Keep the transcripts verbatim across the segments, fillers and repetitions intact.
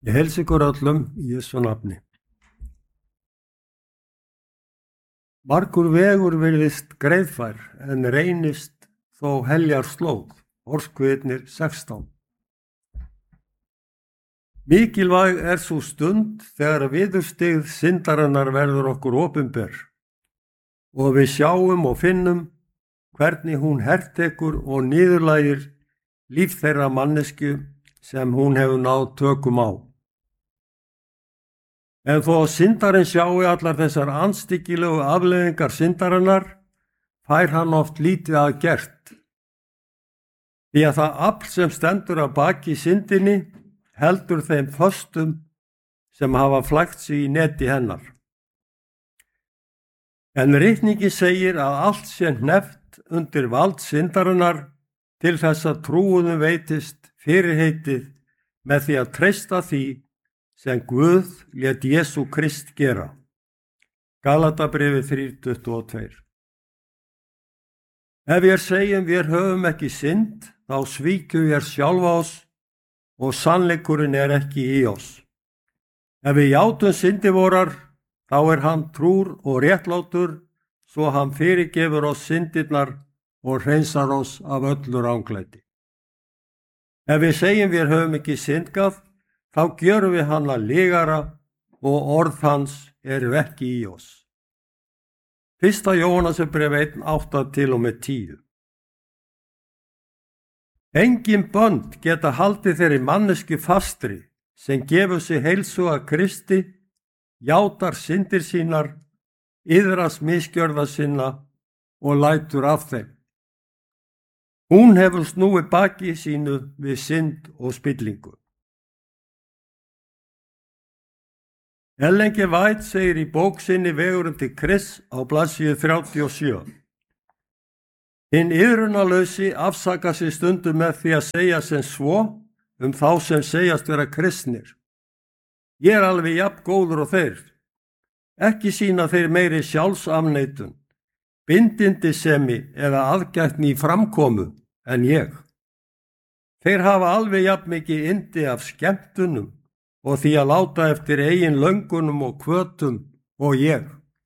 Ég heilsa ykkur öllum í Jesú nafni. Margur vegur virðist greiðfær en reynist þó heljar slóð, Orskviðnir sextán. Mikilvæg er sú stund þegar viðurstyggð syndarinnar verður okkur opinber og við sjáum og finnum hvernig hún hertekur og niðurlægir líf þeirra mannesku sem hún hefur náð tökum á. En þó að syndarinn sjái allar þessar andstyggilegu afleiðingar syndarinnar, fær hann oft lítið að gert. Því að það afl sem stendur að baki syndinni heldur þeim föstum sem hafa flækt sig í neti hennar. En ritningi segir að allt sé hneppt undir vald syndarinnar til þess að trúuðum veitist fyrirheitið með því að treysta því sem Guð lét Jesú Krist gera. Galatabréfið þrjú tuttugu og tvö. Ef ég segjum við höfum ekki synd, þá svíkjum við sjálfa oss og sannleikurinn er ekki í oss. Ef við játum syndi vorar, þá er hann trúr og réttlátur, svo hann fyrirgefur oss syndirnar og hreinsar oss af öllu ranglæti. Ef við segjum við höfum ekki syndgað, þá gjörum við hann að lygara og orð hans eru ekki í oss. Fyrsta Jóhannesarbréf einn átta til og með tíu. Engin bönd geta haldið þeirri mannesku fastri sem gefur sig heilsu að Kristi, játar syndir sínar, iðrast misgjörða sinna og lætur af þeim. Hún hefur snúið baki sínu við synd og spillingu. Ellen G. White segir í bók sinni Vegurinn til Krists á blaðsíðu þrjátíu og sjö. Hinn iðrunarlausi afsakar sig stundum með því að segja sem svo um þá sem segjast vera kristnir. Ég er alveg jafn góður og þeir. Ekki sýna þeir meiri sjálfsamneitun, bindindisemi eða aðgætni í framkomu en ég. Þeir hafa alveg jafn mikið yndi af skemmtunum og því að láta eftir eigin löngunum og hvötum og ég.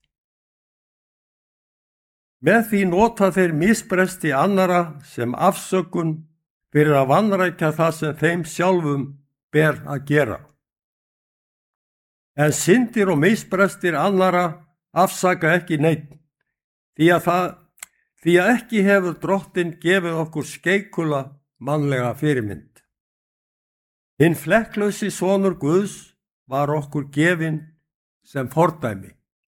Með því nota þeir misbresti annara sem afsökun fyrir að vanrækja það sem þeim sjálfum ber að gera. En syndir og misbrestir annara afsaka ekki neitt, því að, það, því að ekki hefur Drottinn gefið okkur skeikula mannlega fyrirmynd. Hinn flekklausi sonur Guðs var okkur gefinn sem fordæmi.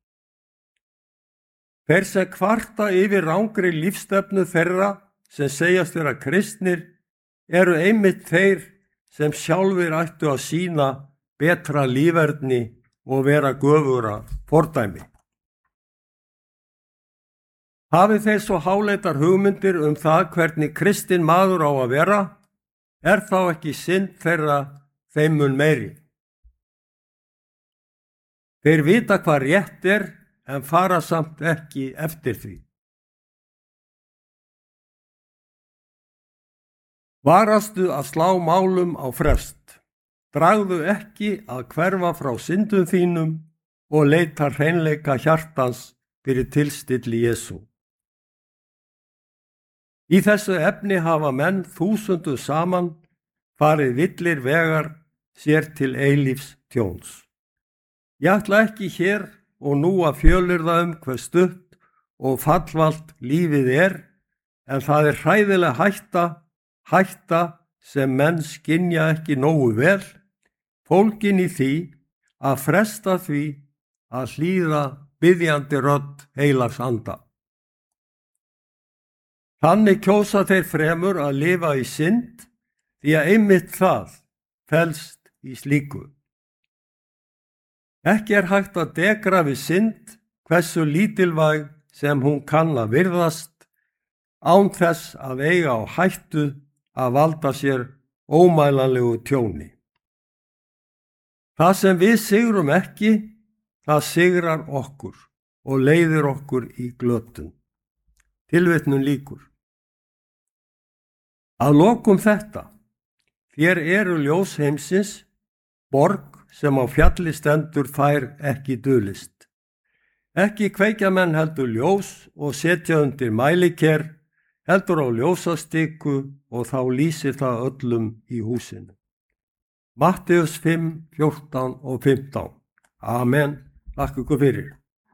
Þeir sem kvarta yfir rangri lífstefnu þeirra sem segjast vera kristnir eru einmitt þeir sem sjálfir ættu að sýna betra líferni og vera göfura fordæmi. Hafi þeir svo háleitar hugmyndir um það hvernig kristinn maður á að vera, er þá ekki synd þeirra þeim mun meiri. Þeir vita hvað rétt er en fara samt ekki eftir því. Varastu að slá málum á frest. Dragðu ekki að hverfa frá syndum þínum og leita hreinleika hjartans fyrir tilstilli Jesú. Í þessu efni hafa menn þúsundu saman farið villir vegar sér til eilífs tjóns. Ég ætla ekki hér og nú að fjölyrða um hve stutt og fallvalt lífið er, en það er hræðileg hætta, hætta sem menn skynja ekki nógu vel, fólgin í því að fresta því að hlýða biðjandi rödd heilags anda. Þannig kjósa þeir fremur að lifa í synd, því að einmitt það felst í slíku. Ekki er hægt að degra við synd hversu lítilvæg sem hún kann að virðast, án þess að eiga á hættu að valda sér ómælanlegu tjóni. Það sem við sigrum ekki, það sigrar okkur og leiðir okkur í glötun. Tilvitnun lýkur. Að lokum þetta, þér eru ljós heimsins, borg sem á fjalli stendur fær ekki dulist. Ekki kveikja menn heldur ljós og setja undir mæliker, heldur á ljósastiku og þá lýsir það öllum í húsinu. Matteus fimm, fjórtán og fimmtán. Amen. Takk ykkur fyrir.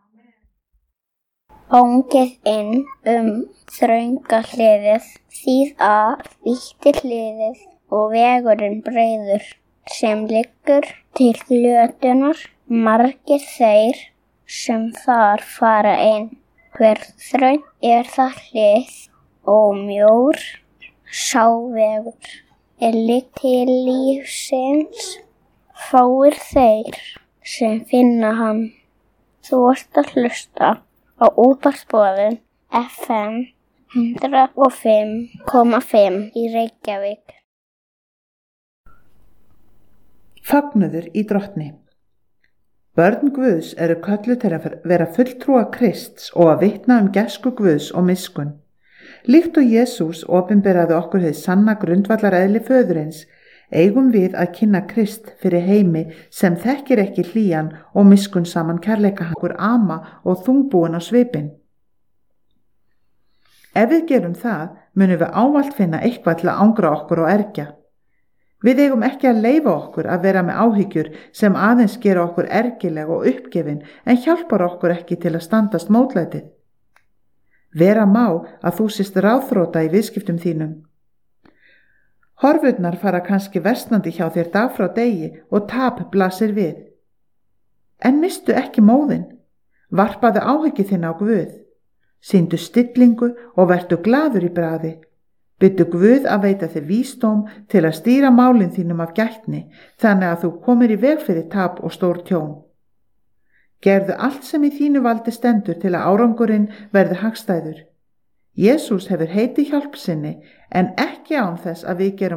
Óngið inn um þrönga hliðið, þýð að vítti hliðið og vegurinn breiður sem liggur til glötunar, margir þeir sem þar fara inn. Hver þröng er það hlið og mjór sá vegur er ligg til lífsins, fáir þeir sem finna hann. Þú ert að hlusta á útvarpsboðun F M hundrað og fimm komma fimm í Reykjavík. Fagnuður í Drottni. Börn Guðs eru kölluð til að vera fulltrúa Krists og að vitna um gæsku Guðs og miskunn. Líkt og Jesús opinberaði okkur hið sanna grundvallareðli föðurins, eigum við að kynna Krist fyrir heimi sem þekkir ekki hlýjan og miskunn saman kærleika okkur ama og þungbúin á svipinn. Ef við gerum það, munum við ávallt finna eitthvað til að angra okkur og ergja. Við eigum ekki að leyfa okkur að vera með áhyggjur sem aðeins gera okkur ergileg og uppgefin en hjálpar okkur ekki til að standast mótlætið. Vera má að þú sést ráðþrota í viðskiptum þínum. Horfurnar fara kannski versnandi hjá þér dag frá degi og tap blasir við. En mistu ekki móðinn. Varpaðu áhyggju þinni á Guð. Sýndu stillingu og vertu glaður í bragði. Biddu Guð að veita þér vísdóm til að stýra málin þínum af gætni, þannig að þú komir í veg fyrir tap og stór tjón. Gerðu allt sem í þínu valdi stendur til að árangurinn verði hagstæður. Jesús hefur heitið hjálp sinni en ekki án þess að við gerum